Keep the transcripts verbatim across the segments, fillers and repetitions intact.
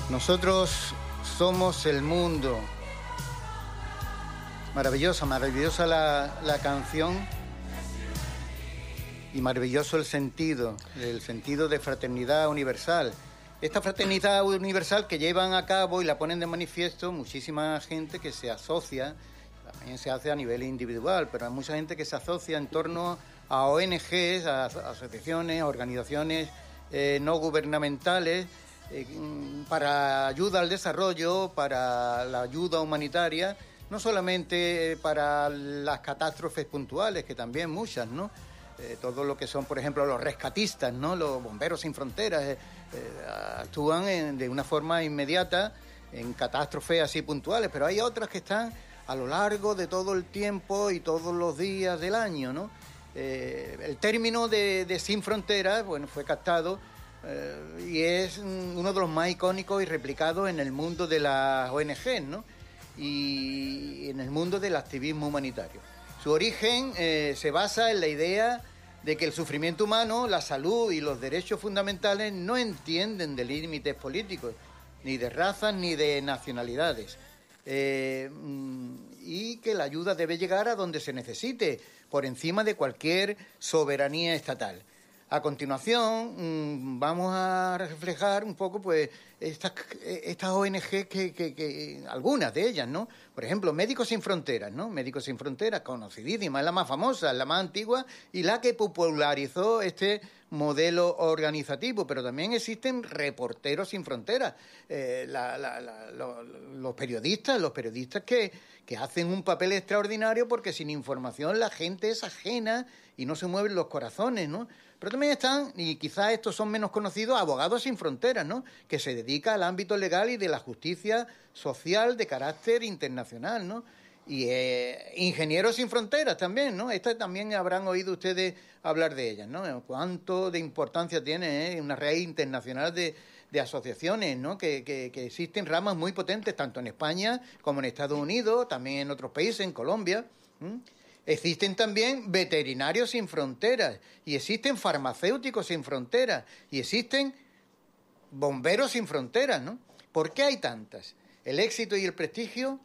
Nosotros somos el mundo. Maravillosa, maravillosa la, la canción y maravilloso el sentido, el sentido de fraternidad universal. Esta fraternidad universal que llevan a cabo y la ponen de manifiesto muchísima gente que se asocia, también se hace a nivel individual, pero hay mucha gente que se asocia en torno a O N Ges, a asociaciones, a organizaciones eh, no gubernamentales, eh, para ayuda al desarrollo, para la ayuda humanitaria, no solamente para las catástrofes puntuales, que también muchas, ¿no? Eh, todo lo que son, por ejemplo, los rescatistas, ¿no? Los bomberos sin fronteras, eh, eh, actúan en, de una forma inmediata en catástrofes así puntuales, pero hay otras que están a lo largo de todo el tiempo y todos los días del año, ¿no? Eh, el término de, de sin fronteras, bueno, fue captado eh, y es uno de los más icónicos y replicados en el mundo de las O N Ges, ¿no? Y en el mundo del activismo humanitario. Su origen eh, se basa en la idea de que el sufrimiento humano, la salud y los derechos fundamentales no entienden de límites políticos, ni de razas ni de nacionalidades, eh, y que la ayuda debe llegar a donde se necesite, por encima de cualquier soberanía estatal. A continuación, vamos a reflejar un poco, pues, estas, estas O N Ges, que, que, que, algunas de ellas, ¿no? Por ejemplo, Médicos Sin Fronteras, ¿no? Médicos Sin Fronteras, conocidísima, es la más famosa, es la más antigua y la que popularizó este modelo organizativo, pero también existen Reporteros Sin Fronteras, eh, la, la, la, lo, los periodistas, los periodistas que, que hacen un papel extraordinario porque sin información la gente es ajena y no se mueven los corazones, ¿no? Pero también están, y quizás estos son menos conocidos, Abogados Sin Fronteras, ¿no? Que se dedica al ámbito legal y de la justicia social de carácter internacional, ¿no? Y eh, Ingenieros Sin Fronteras también, ¿no? Estas también habrán oído ustedes hablar de ellas, ¿no? Cuánto de importancia tiene, ¿eh? Una red internacional de, de asociaciones, ¿no? Que, que, que existen ramas muy potentes, tanto en España como en Estados Unidos, también en otros países, en Colombia. ¿Mm? Existen también Veterinarios Sin Fronteras, y existen Farmacéuticos Sin Fronteras, y existen Bomberos Sin Fronteras, ¿no? ¿Por qué hay tantas? El éxito y el prestigio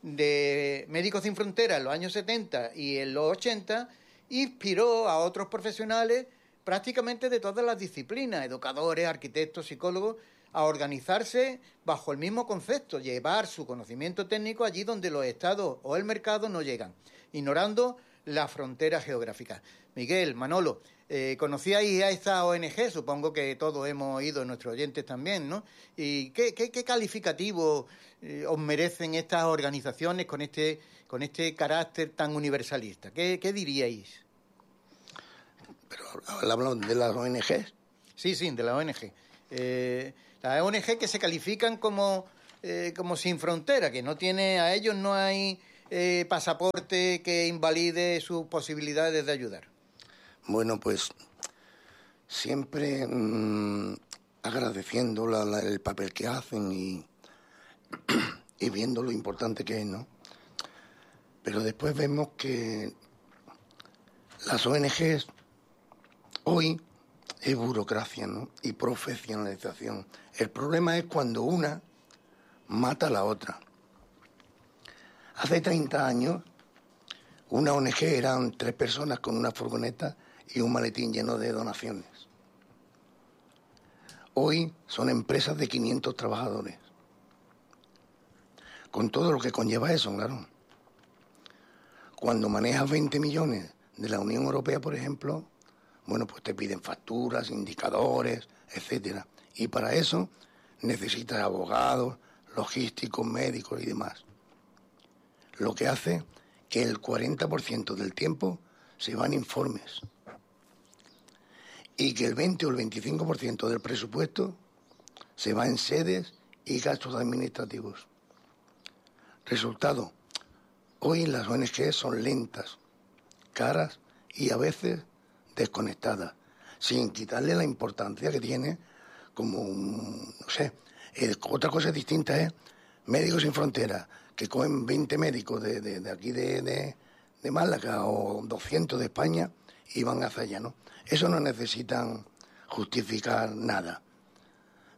de Médicos Sin Fronteras en los años setenta y en los ochenta inspiró a otros profesionales prácticamente de todas las disciplinas, educadores, arquitectos, psicólogos, a organizarse bajo el mismo concepto, llevar su conocimiento técnico allí donde los estados o el mercado no llegan, ignorando las fronteras geográficas. Miguel, Manolo, eh, conocíais a esta O N Ge, supongo que todos hemos oído, nuestros oyentes también, ¿no? ¿Y qué, qué, qué calificativo eh, os merecen estas organizaciones con este, con este carácter tan universalista? ¿Qué, qué diríais? Pero hablamos de las O N Ges. Sí, sí, de la O N Ge. Eh, las O N Ge que se califican como, eh, como sin frontera, que no tiene, a ellos no hay eh, pasaporte que invalide sus posibilidades de ayudar. Bueno, pues siempre mmm, agradeciendo la, la, el papel que hacen y, y viendo lo importante que es, ¿no? Pero después vemos que las O N Ges hoy es burocracia, ¿no? Y profesionalización. El problema es cuando una mata a la otra. Hace treinta años, una O N Ge eran tres personas con una furgoneta y un maletín lleno de donaciones. Hoy son empresas de quinientos trabajadores. Con todo lo que conlleva eso, claro. Cuando manejas veinte millones de la Unión Europea, por ejemplo, bueno, pues te piden facturas, indicadores, etcétera. Y para eso necesitas abogados, logísticos, médicos y demás. Lo que hace que el cuarenta por ciento del tiempo se van informes y que el veinte o el veinticinco por ciento del presupuesto se va en sedes y gastos administrativos. Resultado, hoy las O N Ge son lentas, caras y a veces desconectadas, sin quitarle la importancia que tiene como, un, no sé, eh, otra cosa distinta es Médicos Sin Fronteras, que cogen veinte médicos de, de, de aquí de, de, de Málaga o doscientos de España y van hacia allá, ¿no? Eso no necesitan justificar nada.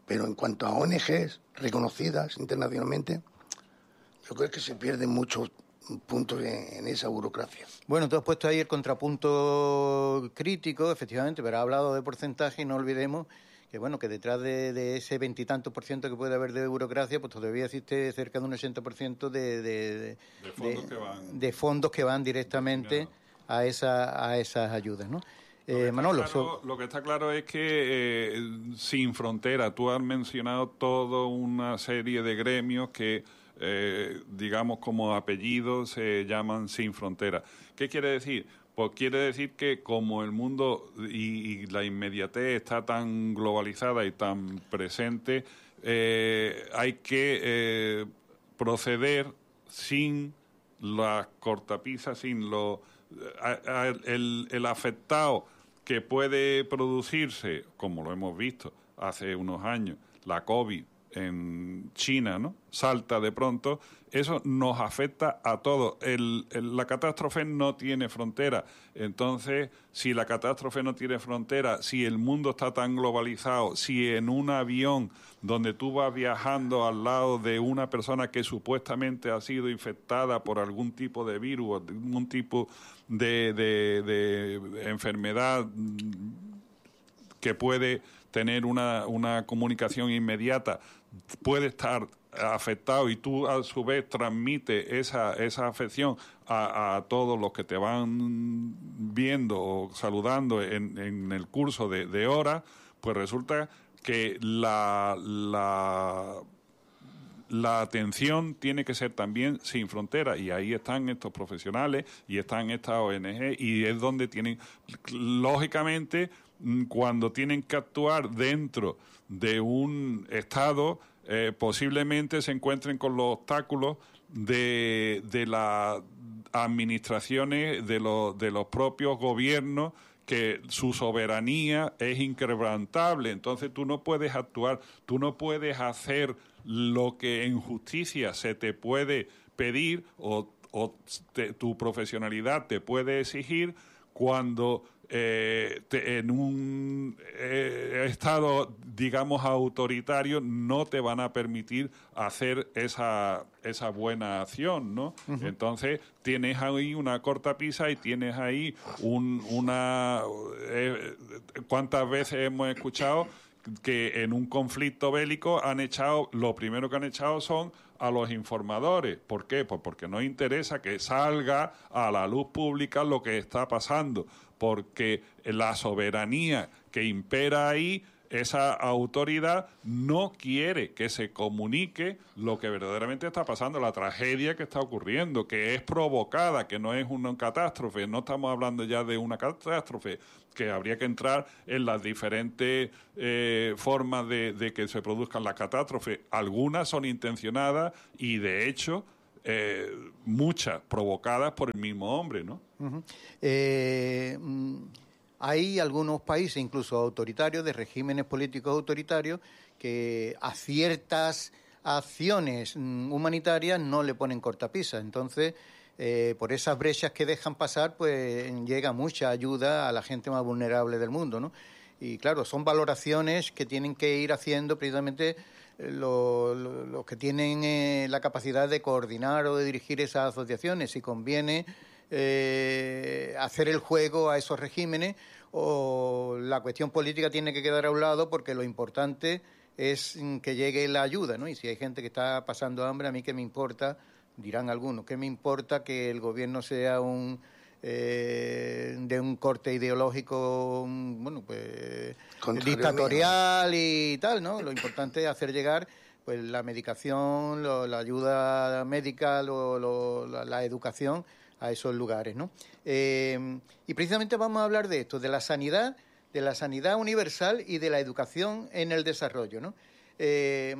Pero en cuanto a O N Ges reconocidas internacionalmente, yo creo que se pierden muchos puntos en, en esa burocracia. Bueno, tú has puesto ahí el contrapunto crítico, efectivamente, pero has hablado de porcentaje y no olvidemos que, bueno, que detrás de, de ese veintitantos por ciento que puede haber de burocracia, pues todavía existe cerca de un ochenta por ciento de, de, de, de, fondos, de, que van, de fondos que van directamente a, esa, a esas ayudas, ¿no? Eh, Manolo, claro, so... lo que está claro es que eh, Sin Frontera, tú has mencionado toda una serie de gremios que, eh, digamos, como apellidos se llaman Sin Frontera. ¿Qué quiere decir? Pues quiere decir que como el mundo y, y la inmediatez está tan globalizada y tan presente, eh, hay que eh, proceder sin las cortapisas, sin lo, a, a, el, el afectado que puede producirse, como lo hemos visto hace unos años, la COVID en China, ¿no? Salta de pronto, eso nos afecta a todos. El, el, la catástrofe no tiene frontera. Entonces, si la catástrofe no tiene frontera, si el mundo está tan globalizado, si en un avión donde tú vas viajando al lado de una persona que supuestamente ha sido infectada por algún tipo de virus o algún tipo de, de, de enfermedad que puede tener una, una comunicación inmediata, puede estar afectado y tú a su vez transmites esa, esa afección a, a todos los que te van viendo o saludando en, en el curso de, de horas, pues resulta que la, la, la atención tiene que ser también sin fronteras, y ahí están estos profesionales y están estas O N G, y es donde tienen, lógicamente, cuando tienen que actuar dentro de un Estado, eh, posiblemente se encuentren con los obstáculos de, de las administraciones, de los, de los propios gobiernos, que su soberanía es inquebrantable. Entonces tú no puedes actuar, tú no puedes hacer lo que en justicia se te puede pedir o, o te, tu profesionalidad te puede exigir cuando eh, te, en un eh, estado, digamos, autoritario no te van a permitir hacer esa, esa buena acción, ¿no? Uh-huh. Entonces tienes ahí una cortapisa y tienes ahí un, una... Eh, ¿cuántas veces hemos escuchado que en un conflicto bélico han echado, lo primero que han echado son a los informadores? ¿Por qué? Pues porque no interesa que salga a la luz pública lo que está pasando, porque la soberanía que impera ahí, esa autoridad no quiere que se comunique lo que verdaderamente está pasando, la tragedia que está ocurriendo, que es provocada, que no es una catástrofe. No estamos hablando ya de una catástrofe, que habría que entrar en las diferentes eh, formas de, de que se produzcan las catástrofes. Algunas son intencionadas y, de hecho, eh, muchas provocadas por el mismo hombre, ¿no? Uh-huh. Eh... Hay algunos países, incluso autoritarios, de regímenes políticos autoritarios, que a ciertas acciones humanitarias no le ponen cortapisas. Entonces, eh, por esas brechas que dejan pasar, pues llega mucha ayuda a la gente más vulnerable del mundo, ¿no? Y claro, son valoraciones que tienen que ir haciendo precisamente los lo, lo que tienen eh, la capacidad de coordinar o de dirigir esas asociaciones, si conviene Eh, hacer el juego a esos regímenes, o la cuestión política tiene que quedar a un lado, porque lo importante es que llegue la ayuda, ¿no? Y si hay gente que está pasando hambre, a mí qué me importa, dirán algunos, qué me importa que el gobierno sea un eh, de un corte ideológico, bueno, pues dictatorial y tal, ¿no? Lo importante es hacer llegar pues la medicación, lo, la ayuda médica, lo, lo, la, la educación a esos lugares, ¿no? Eh, y precisamente vamos a hablar de esto, de la sanidad, de la sanidad universal y de la educación en el desarrollo, ¿no? Eh,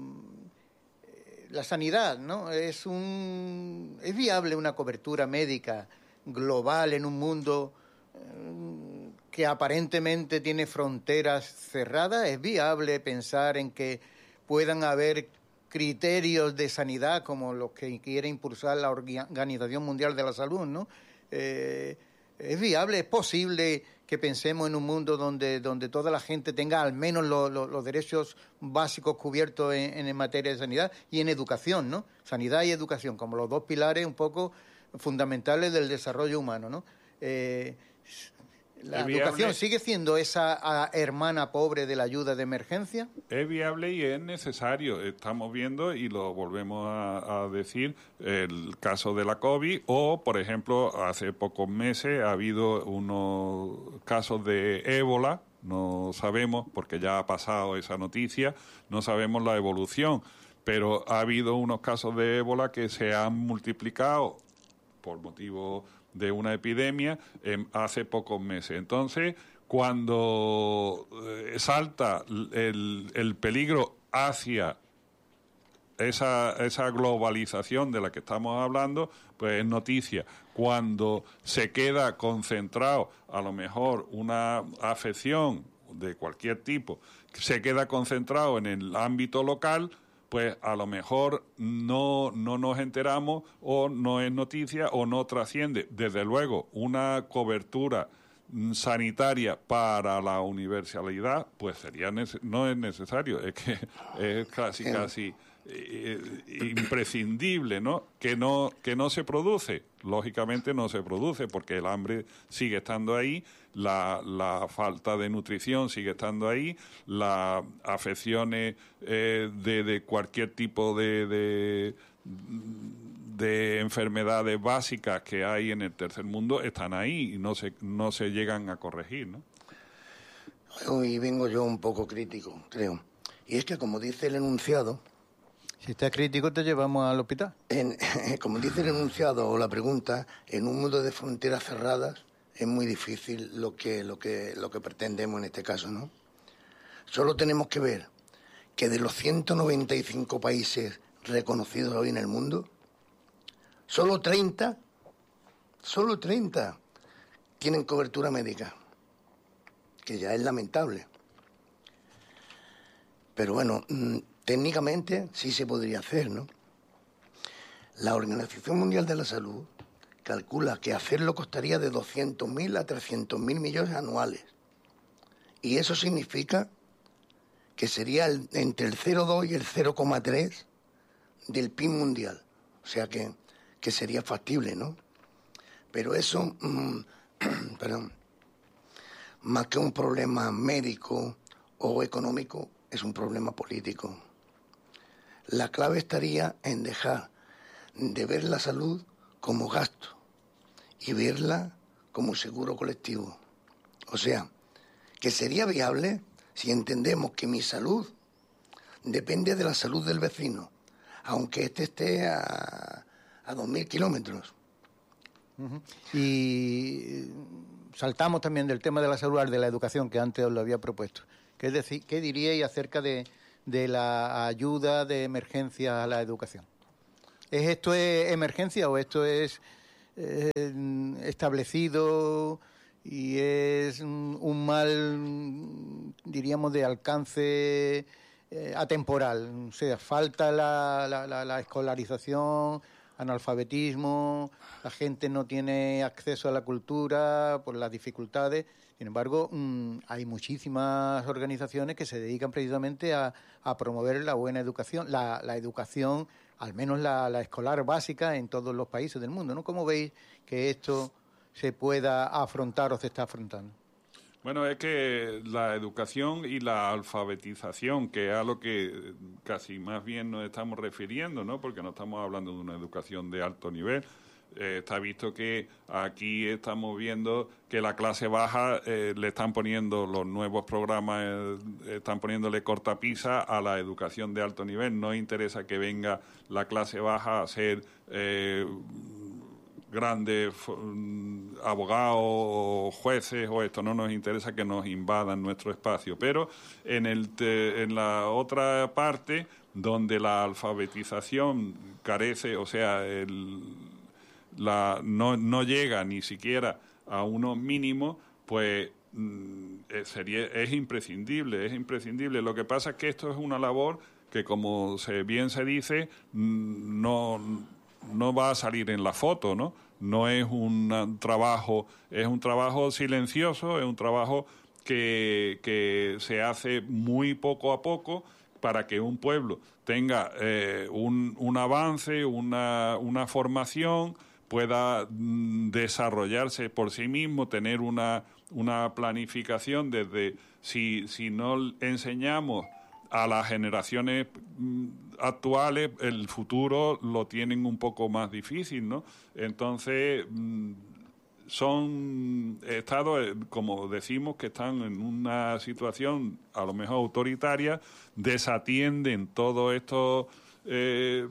la sanidad, ¿no? Es un es viable una cobertura médica global en un mundo eh, que aparentemente tiene fronteras cerradas. Es viable pensar en que puedan haber criterios de sanidad como los que quiere impulsar la Organización Mundial de la Salud, ¿no? Eh, ¿Es viable? ¿Es posible que pensemos en un mundo donde, donde toda la gente tenga al menos lo, lo, los derechos básicos cubiertos en, en materia de sanidad y en educación, ¿no? Sanidad y educación, como los dos pilares un poco fundamentales del desarrollo humano, ¿no? Eh, ¿La educación sigue siendo esa a, hermana pobre de la ayuda de emergencia? Es viable y es necesario. Estamos viendo, y lo volvemos a, a decir, el caso de la COVID, o, por ejemplo, hace pocos meses ha habido unos casos de ébola. No sabemos, porque ya ha pasado esa noticia, no sabemos la evolución, pero ha habido unos casos de ébola que se han multiplicado por motivo de una epidemia eh, hace pocos meses. Entonces, cuando eh, salta el, el peligro hacia esa, esa globalización de la que estamos hablando, pues es noticia. Cuando se queda concentrado, a lo mejor, una afección de cualquier tipo, se queda concentrado en el ámbito local, pues a lo mejor no, no nos enteramos o no es noticia o no trasciende. Desde luego, una cobertura sanitaria para la universalidad, pues sería no es necesario, es que es casi, casi eh, imprescindible, ¿no? Que no, que no se produce. Lógicamente no se produce porque el hambre sigue estando ahí, la, la falta de nutrición sigue estando ahí, las afecciones eh, de, de cualquier tipo de, de, de enfermedades básicas que hay en el tercer mundo están ahí y no se, no se llegan a corregir, ¿no? Hoy vengo yo un poco crítico, creo. Y es que, como dice el enunciado... Si estás crítico, te llevamos al hospital. En, como dice el enunciado o la pregunta, en un mundo de fronteras cerradas es muy difícil lo que, lo que, lo que pretendemos en este caso, ¿no? Solo tenemos que ver que de los ciento noventa y cinco países reconocidos hoy en el mundo, solo treinta, solo treinta tienen cobertura médica, que ya es lamentable. Pero bueno, técnicamente sí se podría hacer, ¿no? La Organización Mundial de la Salud calcula que hacerlo costaría de doscientos mil a trescientos mil millones anuales. Y eso significa que sería el, entre el cero coma dos y el cero coma tres del P I B mundial. O sea que, que sería factible, ¿no? Pero eso, mmm, perdón, más que un problema médico o económico, es un problema político. La clave estaría en dejar de ver la salud como gasto y verla como seguro colectivo. O sea, que sería viable si entendemos que mi salud depende de la salud del vecino, aunque éste esté a, a dos mil kilómetros. Uh-huh. Y saltamos también del tema de la salud al de la educación, que antes os lo había propuesto. ¿Qué, decir, qué diríais acerca de, de la ayuda de emergencia a la educación? ¿Es esto es emergencia o esto es eh, establecido y es un, un mal, diríamos, de alcance eh, atemporal? O sea, falta la, la, la, la escolarización, analfabetismo, la gente no tiene acceso a la cultura por las dificultades. Sin embargo, mmm, hay muchísimas organizaciones que se dedican precisamente a, a promover la buena educación, la, la educación, al menos la, la escolar básica en todos los países del mundo, ¿no? ¿Cómo veis que esto se pueda afrontar o se está afrontando? Bueno, es que la educación y la alfabetización, que es a lo que casi más bien nos estamos refiriendo, ¿no? Porque no estamos hablando de una educación de alto nivel. Eh, está visto que aquí estamos viendo que la clase baja eh, le están poniendo los nuevos programas, eh, están poniéndole cortapisa a la educación de alto nivel. No interesa que venga la clase baja a ser eh, grandes abogados o jueces o esto. No nos interesa que nos invadan nuestro espacio. Pero en, el te, en la otra parte, donde la alfabetización carece, o sea, el... La, no, no llega ni siquiera a unos mínimos, pues mm, sería, es imprescindible, es imprescindible. Lo que pasa es que esto es una labor que, como se, bien se dice, no, no va a salir en la foto, ¿no? no es un trabajo, es un trabajo silencioso, es un trabajo que, que se hace muy poco a poco para que un pueblo tenga eh, un, un avance, una, una formación, pueda mm, desarrollarse por sí mismo, tener una, una planificación desde, si, si no enseñamos a las generaciones mm, actuales, el futuro lo tienen un poco más difícil, ¿no? Entonces, mm, son estados, como decimos, que están en una situación a lo mejor autoritaria, desatienden todos estos eh,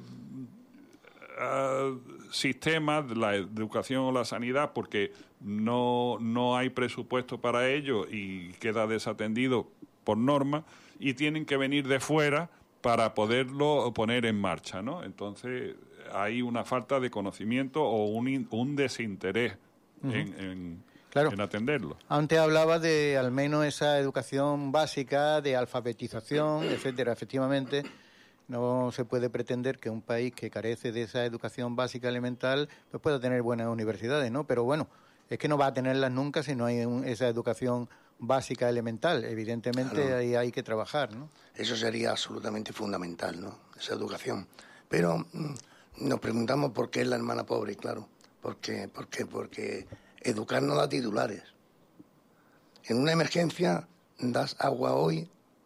sistemas, la educación o la sanidad, porque no, no hay presupuesto para ello y queda desatendido por norma, y tienen que venir de fuera para poderlo poner en marcha, ¿no? Entonces hay una falta de conocimiento o un, un desinterés uh-huh. en, en, claro. en atenderlo. Antes hablaba de al menos esa educación básica, de alfabetización, etcétera. Efectivamente, no se puede pretender que un país que carece de esa educación básica elemental pues pueda tener buenas universidades, ¿no? Pero bueno, es que no va a tenerlas nunca si no hay un, esa educación básica elemental. Evidentemente claro. ahí hay que trabajar, ¿no? Eso sería absolutamente fundamental, ¿no? Esa educación. Pero mmm, nos preguntamos por qué es la hermana pobre, claro. ¿Por qué? ¿Por qué? Porque educar no da titulares. En una emergencia das agua hoy,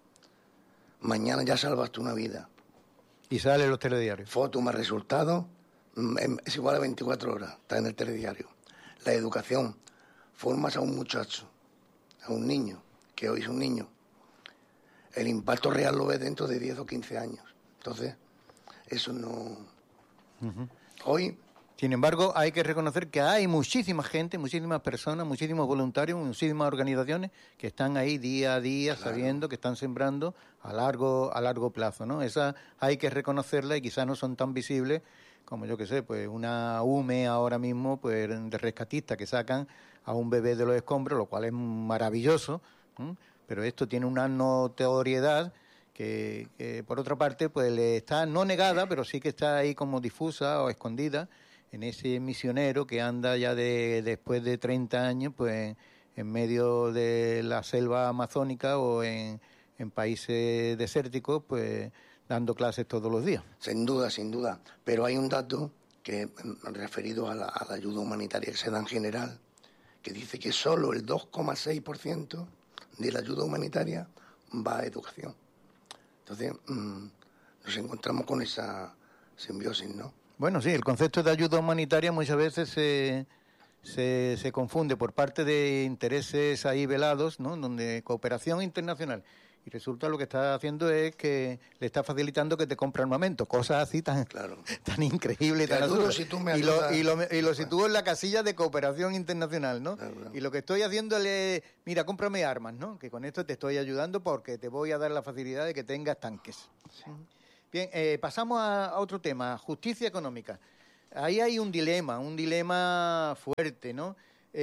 mañana ya salvaste una vida. Y sale los telediarios. Foto más resultado es igual a veinticuatro horas, está en el telediario. La educación, formas a un muchacho, a un niño, que hoy es un niño. El impacto real lo ves dentro de diez o quince años. Entonces, eso no... Uh-huh. Hoy... Sin embargo, hay que reconocer que hay muchísima gente, muchísimas personas, muchísimos voluntarios, muchísimas organizaciones que están ahí día a día, claro. sabiendo que están sembrando a largo a largo plazo, ¿no? Esa hay que reconocerla y quizás no son tan visibles como, yo qué sé, pues una U M E ahora mismo, pues de rescatistas que sacan a un bebé de los escombros, lo cual es maravilloso, ¿eh? Pero esto tiene una notoriedad que, que, por otra parte, pues le está no negada, pero sí que está ahí como difusa o escondida en ese misionero que anda ya de después de treinta años, pues en medio de la selva amazónica o en, en países desérticos, pues dando clases todos los días. Sin duda, sin duda. Pero hay un dato que referido a la, a la ayuda humanitaria que se da en general, que dice que solo el dos coma seis por ciento de la ayuda humanitaria va a educación. Entonces, mmm, nos encontramos con esa simbiosis, ¿no? Bueno, sí, el concepto de ayuda humanitaria muchas veces se, se, se confunde por parte de intereses ahí velados, ¿no? Donde cooperación internacional. Y resulta lo que está haciendo es que le está facilitando que te compre armamento, cosas así tan, claro. tan increíbles, tan absurdas. Si tú me y, lo, y, lo, y lo sitúo en la casilla de cooperación internacional, ¿no? Claro, claro. Y lo que estoy haciéndole, mira, cómprame armas, ¿no? Que con esto te estoy ayudando porque te voy a dar la facilidad de que tengas tanques. Sí. Bien, eh, pasamos a, a otro tema, justicia económica. Ahí hay un dilema, un dilema fuerte, ¿no?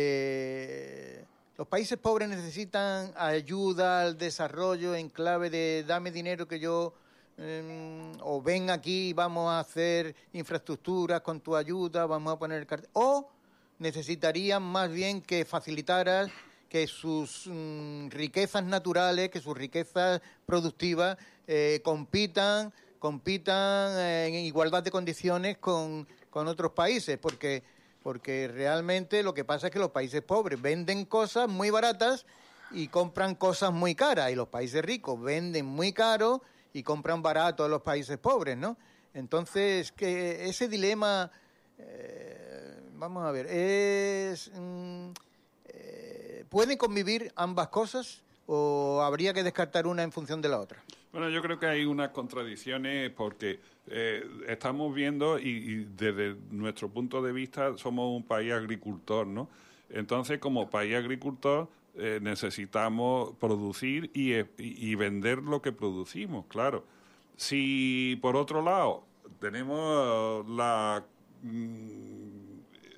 Eh, los países pobres necesitan ayuda al desarrollo en clave de dame dinero que yo, eh, o ven aquí y vamos a hacer infraestructuras con tu ayuda, vamos a poner cartel. O necesitarían más bien que facilitaras que sus mm, riquezas naturales, que sus riquezas productivas eh, compitan compitan en igualdad de condiciones con, con otros países, porque, porque realmente lo que pasa es que los países pobres venden cosas muy baratas y compran cosas muy caras, y los países ricos venden muy caro y compran barato a los países pobres, ¿no? Entonces, que ese dilema, eh, vamos a ver, es mm, eh, ¿pueden convivir ambas cosas o habría que descartar una en función de la otra? Bueno, yo creo que hay unas contradicciones porque eh, estamos viendo y, y desde nuestro punto de vista somos un país agricultor, ¿no? Entonces, como país agricultor eh, necesitamos producir y, y vender lo que producimos, claro. Si, por otro lado, tenemos la mm,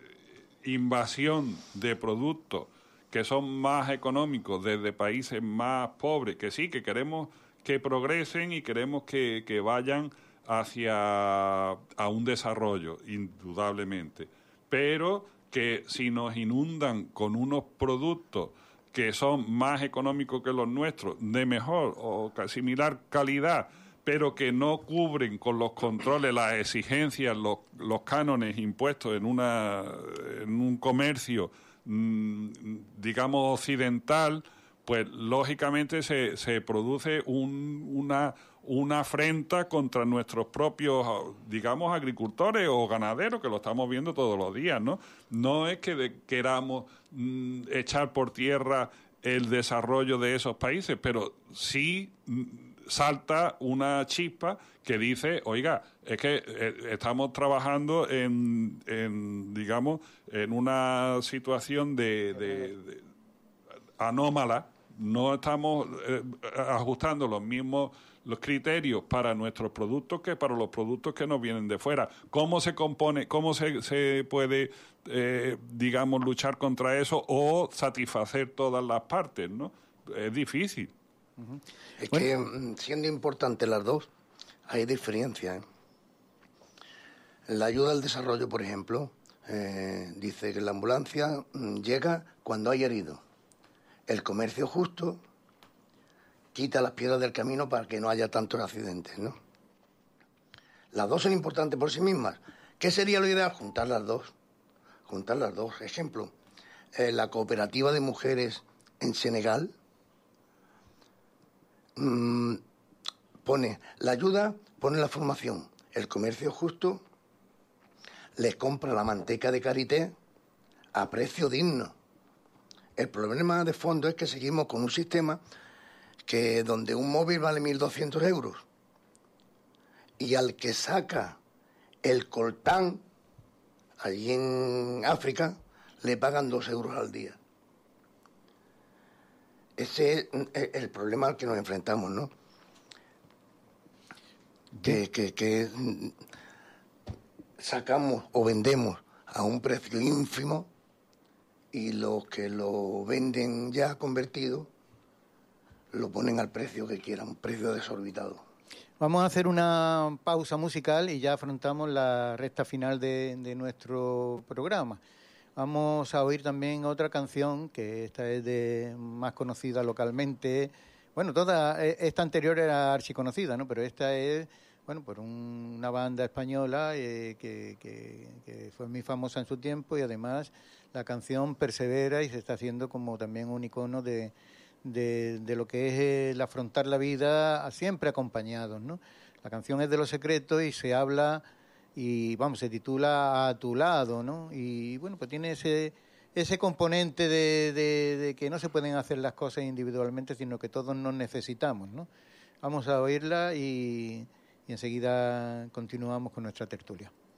invasión de productos que son más económicos desde países más pobres, que sí, que queremos que progresen y queremos que, que vayan hacia a un desarrollo, indudablemente. Pero que si nos inundan con unos productos que son más económicos que los nuestros, de mejor o similar calidad, pero que no cubren con los controles, las exigencias, los, los cánones impuestos en, una, en un comercio, mmm, digamos, occidental, pues lógicamente se, se produce un, una, una afrenta contra nuestros propios, digamos, agricultores o ganaderos, que lo estamos viendo todos los días, ¿no? No es que de, queramos mm, echar por tierra el desarrollo de esos países, pero sí mm, salta una chispa que dice, oiga, es que eh, estamos trabajando en, en, digamos, en una situación de, de, de anómala. No estamos eh, ajustando los mismos los criterios para nuestros productos que para los productos que nos vienen de fuera. ¿Cómo se compone, cómo se, se puede, eh, digamos, luchar contra eso o satisfacer todas las partes, ¿no? Es difícil. Uh-huh. Es bueno. que, siendo importantes las dos, hay diferencias, ¿eh? La ayuda al desarrollo, por ejemplo, eh, dice que la ambulancia llega cuando hay heridos. El comercio justo quita las piedras del camino para que no haya tantos accidentes, ¿no? Las dos son importantes por sí mismas. ¿Qué sería lo ideal? Juntar las dos. Juntar las dos. Ejemplo, eh, la cooperativa de mujeres en Senegal mmm, pone la ayuda, pone la formación. El comercio justo les compra la manteca de karité a precio digno. El problema de fondo es que seguimos con un sistema que donde un móvil vale mil doscientos euros y al que saca el coltán allí en África le pagan dos euros al día. Ese es el problema al que nos enfrentamos, ¿no? Que, que, que sacamos o vendemos a un precio ínfimo y los que lo venden ya convertido lo ponen al precio que quieran, un precio desorbitado. Vamos a hacer una pausa musical y ya afrontamos la recta final de, de nuestro programa. Vamos a oír también otra canción, que esta es de más conocida localmente. Bueno, toda esta anterior era archiconocida, ¿no? Pero esta es, bueno, por un, una banda española eh, que, que, que fue muy famosa en su tiempo y además la canción persevera y se está haciendo como también un icono de... De, de lo que es el afrontar la vida siempre acompañados, ¿no? La canción es de Los Secretos y se habla y, vamos, se titula A tu lado, ¿no? Y, bueno, pues tiene ese ese componente de, de, de que no se pueden hacer las cosas individualmente, sino que todos nos necesitamos, ¿no? Vamos a oírla y, y enseguida continuamos con nuestra tertulia.